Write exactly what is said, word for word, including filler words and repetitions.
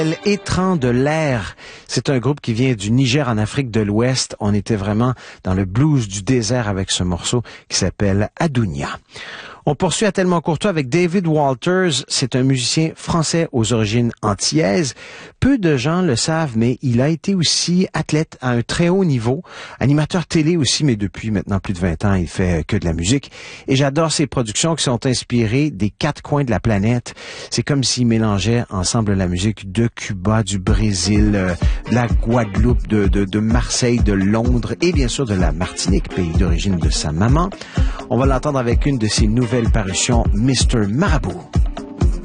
Étrange de l'air. C'est un groupe qui vient du Niger en Afrique de l'Ouest. On était vraiment dans le blues du désert avec ce morceau qui s'appelle Adounia. On poursuit à Tellement Courtois avec David Walters. C'est un musicien français aux origines antillaises. Peu de gens le savent, mais il a été aussi athlète à un très haut niveau, animateur télé aussi, mais depuis maintenant plus de vingt ans, il fait que de la musique. Et j'adore ses productions qui sont inspirées des quatre coins de la planète. C'est comme s'il mélangeait ensemble la musique de Cuba, du Brésil, euh, de la Guadeloupe, de, de, de Marseille, de Londres et bien sûr de la Martinique, pays d'origine de sa maman. On va l'entendre avec une de ses nouvelles parutions, mister Marabout.